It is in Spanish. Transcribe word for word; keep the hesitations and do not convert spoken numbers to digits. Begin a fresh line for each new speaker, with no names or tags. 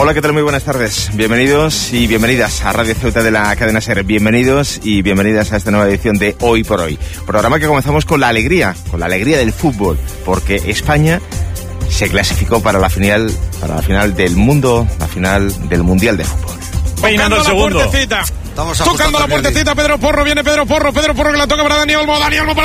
Hola, ¿qué tal? Muy buenas tardes. Bienvenidos y bienvenidas a Radio Ceuta de la cadena SER. Bienvenidos y bienvenidas a esta nueva edición de Hoy por Hoy. Programa que comenzamos con la alegría, con la alegría del fútbol, porque España se clasificó para la final, para la final del mundo, la final del Mundial de Fútbol.
Peinando el segundo. Estamos tocando la puertecita, Pedro Porro, viene Pedro Porro, Pedro Porro que la toca para Dani Olmo, Dani Olmo para